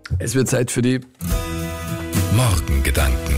Es wird Zeit für die Morgengedanken.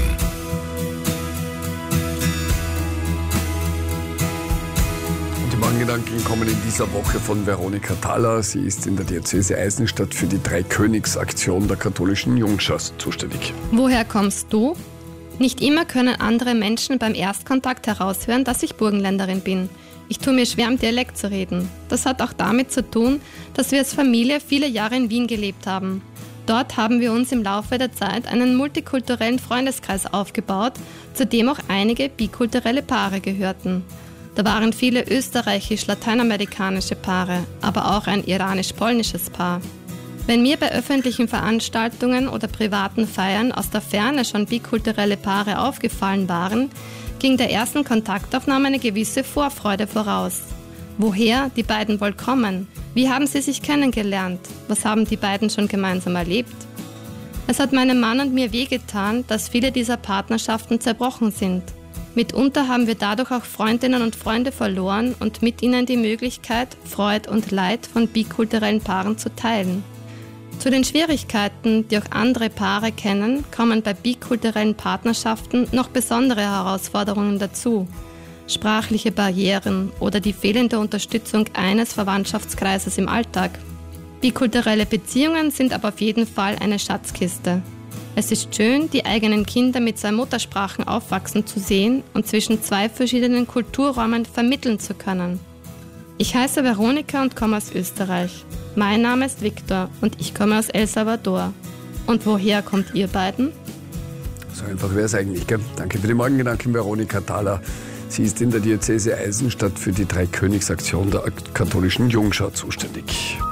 Und die Morgengedanken kommen in dieser Woche von Veronika Thaler. Sie ist in der Diözese Eisenstadt für die Dreikönigsaktion der katholischen Jungschar zuständig. Woher kommst du? Nicht immer können andere Menschen beim Erstkontakt heraushören, dass ich Burgenländerin bin. Ich tue mir schwer, im Dialekt zu reden. Das hat auch damit zu tun, dass wir als Familie viele Jahre in Wien gelebt haben. Dort haben wir uns im Laufe der Zeit einen multikulturellen Freundeskreis aufgebaut, zu dem auch einige bikulturelle Paare gehörten. Da waren viele österreichisch-lateinamerikanische Paare, aber auch ein iranisch-polnisches Paar. Wenn mir bei öffentlichen Veranstaltungen oder privaten Feiern aus der Ferne schon bikulturelle Paare aufgefallen waren, ging der ersten Kontaktaufnahme eine gewisse Vorfreude voraus. Woher die beiden wohl kommen? Wie haben sie sich kennengelernt? Was haben die beiden schon gemeinsam erlebt? Es hat meinem Mann und mir wehgetan, dass viele dieser Partnerschaften zerbrochen sind. Mitunter haben wir dadurch auch Freundinnen und Freunde verloren und mit ihnen die Möglichkeit, Freud und Leid von bikulturellen Paaren zu teilen. Zu den Schwierigkeiten, die auch andere Paare kennen, kommen bei bikulturellen Partnerschaften noch besondere Herausforderungen dazu. Sprachliche Barrieren oder die fehlende Unterstützung eines Verwandtschaftskreises im Alltag. Bikulturelle Beziehungen sind aber auf jeden Fall eine Schatzkiste. Es ist schön, die eigenen Kinder mit zwei Muttersprachen aufwachsen zu sehen und zwischen zwei verschiedenen Kulturräumen vermitteln zu können. Ich heiße Veronika und komme aus Österreich. Mein Name ist Viktor und ich komme aus El Salvador. Und woher kommt ihr beiden? So einfach wäre es eigentlich, gell? Danke für die Morgengedanken, Veronika Thaler. Sie ist in der Diözese Eisenstadt für die Dreikönigsaktion der katholischen Jungschar zuständig.